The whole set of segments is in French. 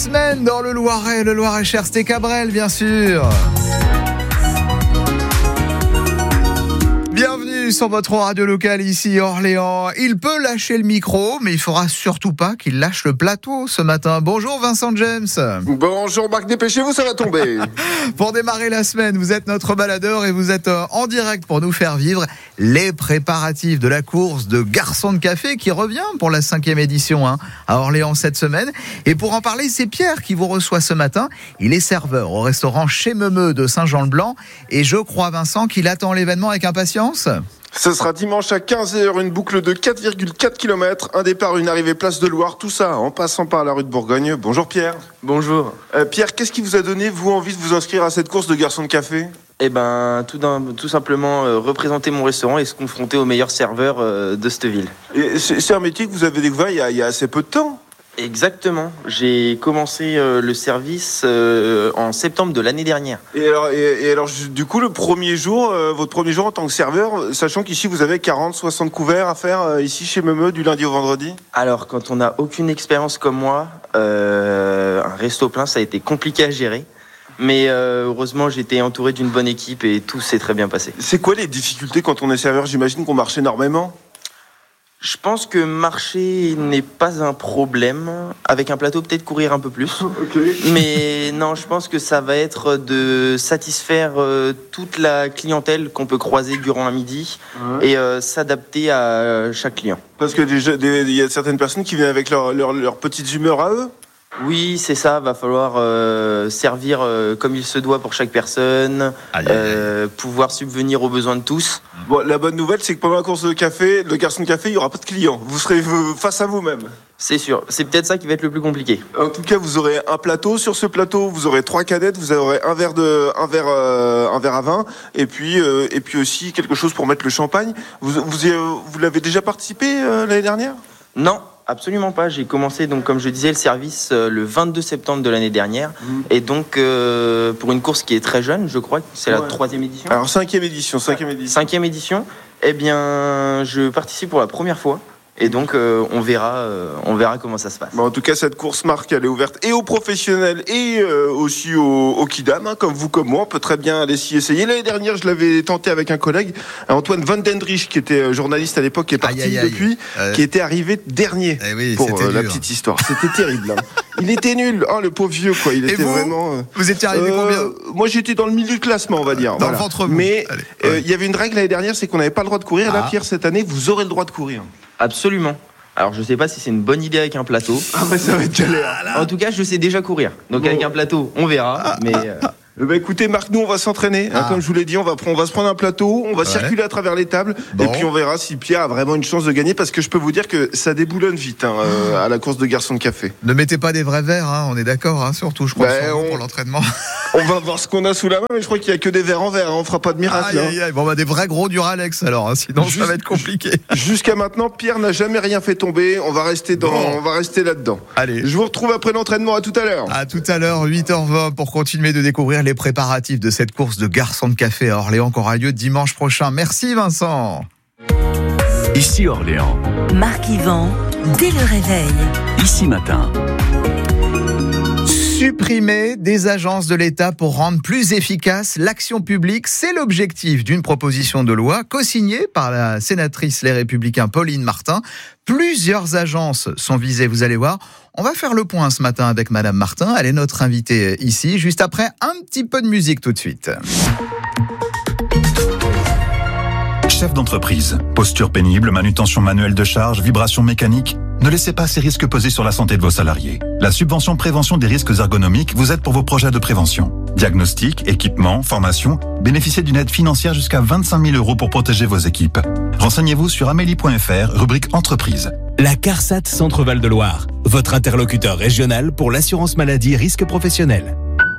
Semaine dans le Loiret-Cher, c'était Cabrel, bien sûr. Bienvenue sur votre radio locale ici Orléans. Il peut lâcher le micro, mais il faudra surtout pas qu'il lâche le plateau ce matin. Bonjour Vincent James. Bonjour Marc, dépêchez-vous, ça va tomber. Pour démarrer la semaine, vous êtes notre baladeur et vous êtes en direct pour nous faire vivre les préparatifs de la course de Garçons de Café qui revient pour la 5e édition à Orléans cette semaine. Et pour en parler, c'est Pierre qui vous reçoit ce matin. Il est serveur au restaurant Chez Meumeux de Saint-Jean-le-Blanc et je crois Vincent qu'il attend l'événement avec impatience. Ce sera dimanche à 15h, une boucle de 4,4 km, un départ, une arrivée place de Loire, tout ça en passant par la rue de Bourgogne. Bonjour Pierre. Bonjour. Pierre, qu'est-ce qui vous a donné, vous, envie de vous inscrire à cette course de Garçons de Café ? Eh ben, tout simplement représenter mon restaurant et se confronter aux meilleurs serveurs de cette ville. Et c'est un métier que vous avez découvert il y a assez peu de temps. Exactement. J'ai commencé le service en septembre de l'année dernière. Et alors, du coup, votre premier jour en tant que serveur, sachant qu'ici vous avez 40-60 couverts à faire ici chez Meumeux du lundi au vendredi. Alors, quand on n'a aucune expérience comme moi, un resto plein, ça a été compliqué à gérer. Mais heureusement, j'étais entouré d'une bonne équipe et tout s'est très bien passé. C'est quoi les difficultés quand on est serveur ? J'imagine qu'on marche énormément. Je pense que marcher n'est pas un problème. Avec un plateau, peut-être courir un peu plus. Okay. Mais non, je pense que ça va être de satisfaire toute la clientèle qu'on peut croiser durant un midi et s'adapter à chaque client. Parce que il y a certaines personnes qui viennent avec leurs petites humeurs à eux. Oui, c'est ça. Va falloir servir comme il se doit pour chaque personne, pouvoir subvenir aux besoins de tous. Bon, la bonne nouvelle, c'est que pendant la course de café, le Garçon de Café, il n'y aura pas de clients. Vous serez face à vous-même. C'est sûr. C'est peut-être ça qui va être le plus compliqué. En tout cas, vous aurez un plateau. Sur ce plateau, vous aurez 3 canettes. Vous aurez un verre à vin, et puis aussi quelque chose pour mettre le champagne. Vous l'avez déjà participé l'année dernière ? Non. Absolument pas. J'ai commencé, donc, comme je disais, le service le 22 septembre de l'année dernière. Et donc, pour une course qui est très jeune, je crois que c'est la 3e édition. Alors, 5e édition. 5e édition. Eh bien, je participe pour la première fois. Et donc, on verra comment ça se passe. Bon, en tout cas, cette course, Marc, elle est ouverte et aux professionnels et aussi aux kidam, comme vous, comme moi. On peut très bien aller s'y essayer. L'année dernière, je l'avais tenté avec un collègue, Antoine Van Dendrich, qui était journaliste à l'époque, qui est parti depuis, qui était arrivé dernier pour la petite histoire. C'était terrible. Il était nul, le pauvre vieux, quoi. Il était vraiment. Vous étiez arrivé combien ? Moi, j'étais dans le milieu du classement, on va dire. Dans le ventre mou. Mais il y avait une règle l'année dernière, c'est qu'on n'avait pas le droit de courir. Là, Pierre, cette année, vous aurez le droit de courir. Absolument. Alors, je sais pas si c'est une bonne idée avec un plateau. Ah, bah, ça va être galère. En tout cas, je sais déjà courir. Donc, avec un plateau, on verra. Mais. Écoutez Marc, nous on va s'entraîner, comme je vous l'ai dit, on va se prendre un plateau, on va circuler à travers les tables, et puis on verra si Pierre a vraiment une chance de gagner, parce que je peux vous dire que ça déboulonne vite à la course de Garçons de Café. Ne mettez pas des vrais verres, on est d'accord, surtout je crois pour l'entraînement. On va voir ce qu'on a sous la main, mais je crois qu'il n'y a que des verres en verre, on fera pas de miracle. Bon, des vrais gros Duralex alors, sinon ça va être compliqué. Jusqu'à maintenant, Pierre n'a jamais rien fait tomber, on va rester là-dedans. Allez. Je vous retrouve après l'entraînement, à tout à l'heure. À tout à l'heure, 8h20 pour continuer de découvrir les préparatifs de cette course de Garçons de Café à Orléans qui aura lieu dimanche prochain. Merci Vincent. Ici Orléans. Marc Yvan, dès le réveil. Ici matin. Supprimer des agences de l'État pour rendre plus efficace l'action publique, c'est l'objectif d'une proposition de loi co-signée par la sénatrice Les Républicains Pauline Martin. Plusieurs agences sont visées, vous allez voir. On va faire le point ce matin avec Madame Martin. Elle est notre invitée ici, juste après un petit peu de musique tout de suite. Chef d'entreprise, posture pénible, manutention manuelle de charge, vibration mécanique. Ne laissez pas ces risques peser sur la santé de vos salariés. La subvention prévention des risques ergonomiques vous aide pour vos projets de prévention. Diagnostic, équipement, formation, bénéficiez d'une aide financière jusqu'à 25 000 € pour protéger vos équipes. Renseignez-vous sur amélie.fr, rubrique entreprise. La CARSAT Centre-Val de Loire, votre interlocuteur régional pour l'assurance maladie risque professionnel.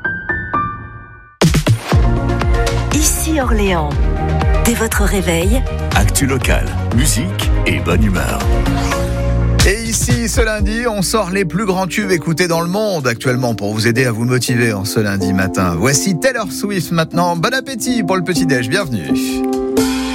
Ici Orléans. Dès votre réveil, Actu locale, musique et bonne humeur. Et ici, ce lundi, on sort les plus grands tubes écoutés dans le monde actuellement pour vous aider à vous motiver en ce lundi matin. Voici Taylor Swift maintenant. Bon appétit pour le petit-déj, bienvenue.